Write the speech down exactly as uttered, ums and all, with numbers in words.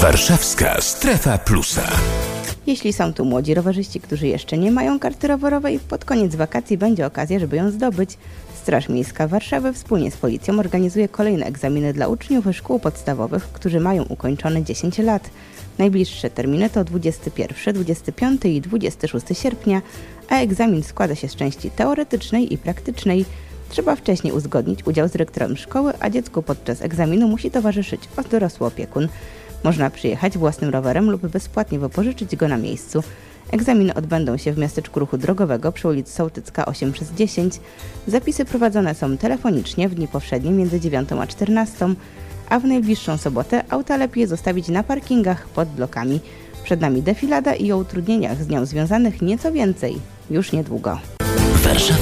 Warszawska Strefa Plusa. Jeśli są tu młodzi rowerzyści, którzy jeszcze nie mają karty rowerowej, pod koniec wakacji będzie okazja, żeby ją zdobyć. Straż Miejska Warszawy wspólnie z policją organizuje kolejne egzaminy dla uczniów szkół podstawowych, którzy mają ukończone dziesięć lat. Najbliższe terminy to dwudziestego pierwszego, dwudziestego piątego i dwudziestego szóstego sierpnia, a egzamin składa się z części teoretycznej i praktycznej. Trzeba wcześniej uzgodnić udział z dyrektorem szkoły, a dziecku podczas egzaminu musi towarzyszyć dorosły opiekun. Można przyjechać własnym rowerem lub bezpłatnie wypożyczyć go na miejscu. Egzaminy odbędą się w miasteczku ruchu drogowego przy ulicy Sołtycka osiem przez dziesięć. Zapisy prowadzone są telefonicznie w dni powszednie między dziewiątą a czternastą, a w najbliższą sobotę auta lepiej zostawić na parkingach pod blokami. Przed nami defilada i o utrudnieniach z nią związanych nieco więcej już niedługo. Warszawa.